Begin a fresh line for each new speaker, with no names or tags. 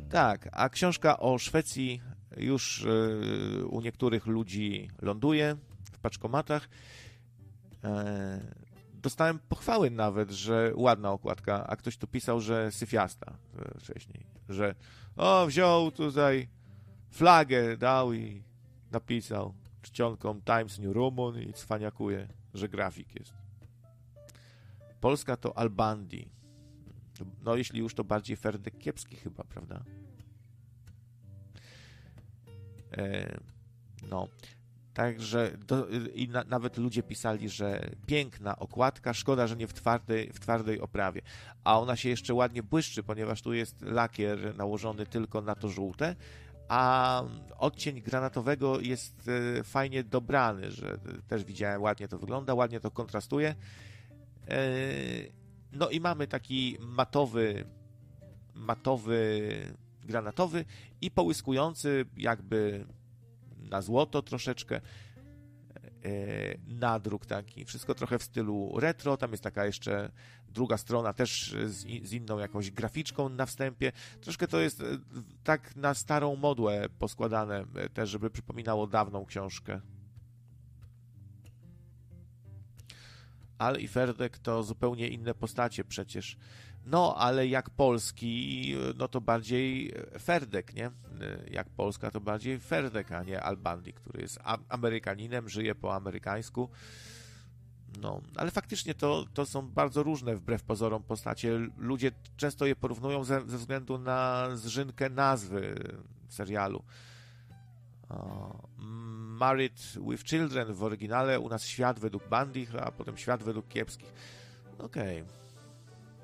Tak, a książka o Szwecji już u niektórych ludzi ląduje w paczkomatach. Dostałem pochwały nawet, że ładna okładka, a ktoś tu pisał, że syfiasta wcześniej, że wziął tutaj flagę, dał i napisał czcionką Times New Roman i cwaniakuje, że grafik jest. Polska to Albandi. No jeśli już, to bardziej Ferdek Kiepski chyba, prawda? No. Także nawet ludzie pisali, że piękna okładka, szkoda, że nie w twardej oprawie. A ona się jeszcze ładnie błyszczy, ponieważ tu jest lakier nałożony tylko na to żółte, a odcień granatowego jest fajnie dobrany, że też widziałem, ładnie to wygląda, ładnie to kontrastuje. No i mamy taki matowy granatowy i połyskujący jakby na złoto troszeczkę nadruk taki. Wszystko trochę w stylu retro. Tam jest taka jeszcze druga strona też z inną jakąś graficzką na wstępie. Troszkę to jest tak na starą modłę poskładane też, żeby przypominało dawną książkę. Al i Ferdek to zupełnie inne postacie przecież. No, ale jak Polski, no to bardziej Ferdek, nie? Jak Polska, to bardziej Ferdek, a nie Albandi, który jest Amerykaninem, żyje po amerykańsku. No, ale faktycznie to są bardzo różne, wbrew pozorom, postacie. Ludzie często je porównują ze względu na zżynkę nazwy serialu. Married with Children w oryginale, u nas Świat według Bandich, a potem Świat według Kiepskich. Okej.